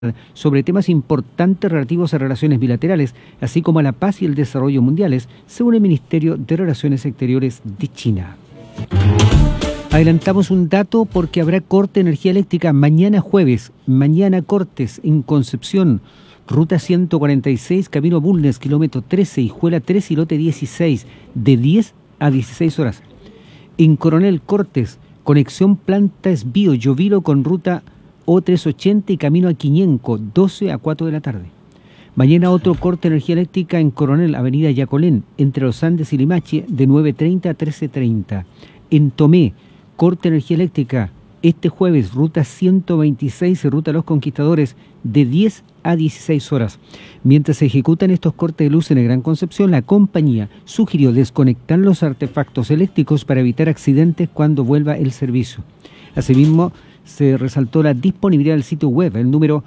sobre temas importantes relativos a relaciones bilaterales, así como a la paz y el desarrollo mundiales, según el Ministerio de Relaciones Exteriores de China. Adelantamos un dato porque habrá corte de energía eléctrica mañana jueves. Mañana cortes en Concepción, ruta 146, camino a Bulnes, kilómetro 13, Hijuela 3 y lote 16, de 10 a 16 horas. En Coronel Cortes, conexión Plantas Bio, Llovilo con ruta O380 y camino a Quiñenco, 12 a 4 de la tarde. Mañana otro corte de energía eléctrica en Coronel, avenida Yacolén, entre Los Andes y Limache, de 9:30 a 13:30. En Tomé, corte de energía eléctrica este jueves, ruta 126 y ruta Los Conquistadores, de 10 a 16 horas. Mientras se ejecutan estos cortes de luz en el Gran Concepción, la compañía sugirió desconectar los artefactos eléctricos para evitar accidentes cuando vuelva el servicio. Asimismo, se resaltó la disponibilidad del sitio web, el número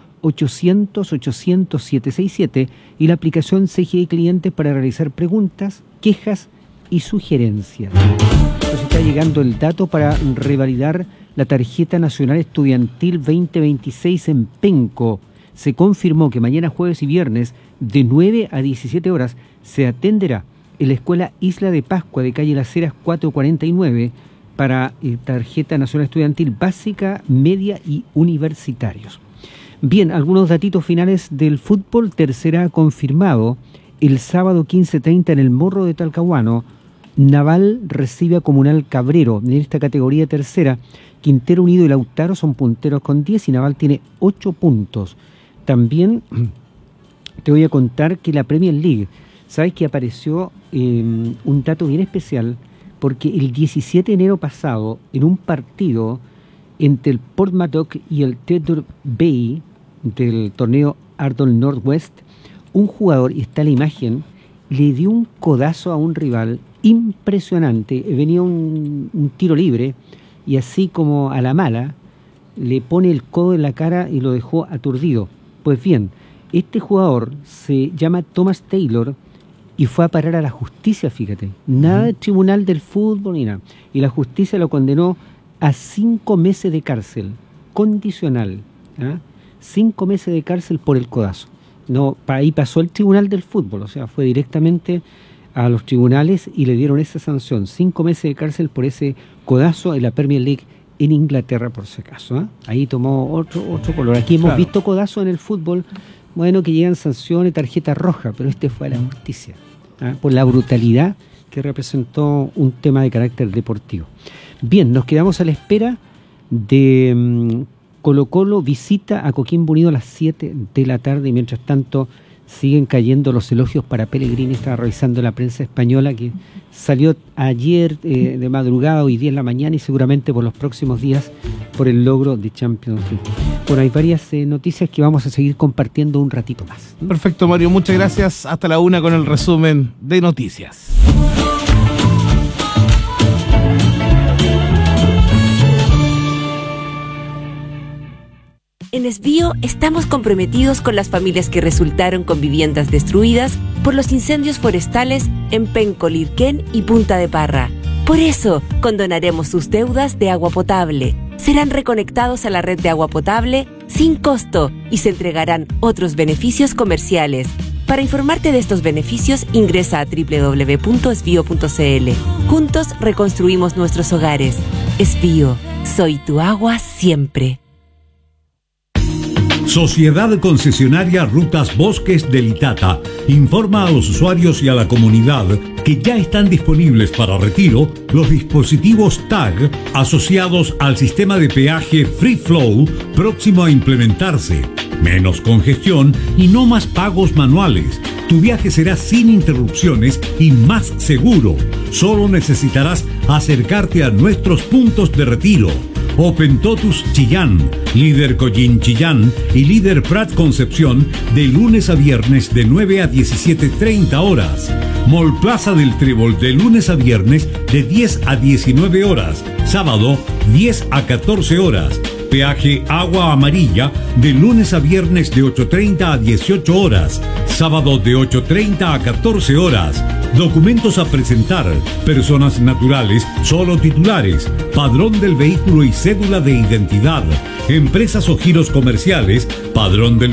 800-800-767 y la aplicación CGI Clientes para realizar preguntas, quejas y sugerencias. Entonces está llegando el dato para revalidar la tarjeta nacional estudiantil 2026 en Penco. Se confirmó que mañana jueves y viernes de 9 a 17 horas se atenderá en la Escuela Isla de Pascua de calle Las Heras 449 para tarjeta nacional estudiantil básica, media y universitarios. Bien, algunos datitos finales del fútbol. Tercera confirmado el sábado 15:30 en el Morro de Talcahuano. Naval recibe a Comunal Cabrero. En esta categoría tercera, Quintero Unido y Lautaro son punteros con 10 y Naval tiene 8 puntos. También te voy a contar que la Premier League, ¿sabes que apareció un dato bien especial? Porque el 17 de enero pasado, en un partido entre el Portsmouth y el Teddor Bay del torneo Ardol Northwest, un jugador, y está la imagen, le dio un codazo a un rival impresionante. Venía un tiro libre y así como a la mala le pone el codo en la cara y lo dejó aturdido. Pues bien, este jugador se llama Thomas Taylor y fue a parar a la justicia, fíjate. Nada de tribunal del fútbol ni nada. Y la justicia lo condenó a 5 meses de cárcel condicional. 5 meses de cárcel por el codazo. No, ahí pasó el tribunal del fútbol, o sea, fue directamente a los tribunales y le dieron esa sanción, 5 meses de cárcel por ese codazo en la Premier League en Inglaterra, por si acaso. Ahí tomó otro color. Aquí hemos visto codazo en el fútbol, bueno, que llegan sanciones, tarjeta roja, pero este fue a la justicia, por la brutalidad que representó un tema de carácter deportivo. Bien, nos quedamos a la espera de Colo-Colo visita a Coquimbo Unido a las 7 de la tarde y mientras tanto siguen cayendo los elogios para Pellegrini. Estaba revisando la prensa española que salió ayer de madrugada, hoy día en la mañana y seguramente por los próximos días por el logro de Champions League. Bueno, hay varias noticias que vamos a seguir compartiendo un ratito más. Perfecto, Mario, muchas gracias. Hasta la 1 con el resumen de noticias. En Esbío estamos comprometidos con las familias que resultaron con viviendas destruidas por los incendios forestales en Penco, Lirquén y Punta de Parra. Por eso, condonaremos sus deudas de agua potable. Serán reconectados a la red de agua potable sin costo y se entregarán otros beneficios comerciales. Para informarte de estos beneficios, ingresa a www.esbio.cl. Juntos reconstruimos nuestros hogares. Esbío, soy tu agua siempre. Sociedad Concesionaria Rutas Bosques del Itata informa a los usuarios y a la comunidad que ya están disponibles para retiro los dispositivos TAG asociados al sistema de peaje Free Flow próximo a implementarse. Menos congestión y no más pagos manuales. Tu viaje será sin interrupciones y más seguro. Solo necesitarás acercarte a nuestros puntos de retiro. Open Totus Chillán, Líder Collín Chillán y Líder Prat Concepción de lunes a viernes de 9 a 17:30 horas. Mall Plaza del Trébol de lunes a viernes de 10 a 19 horas. Sábado 10 a 14 horas. Peaje Agua Amarilla de lunes a viernes de 8:30 a 18 horas. Sábado de 8:30 a 14 horas. Documentos a presentar: personas naturales, solo titulares, padrón del vehículo y cédula de identidad. Empresas o giros comerciales, padrón del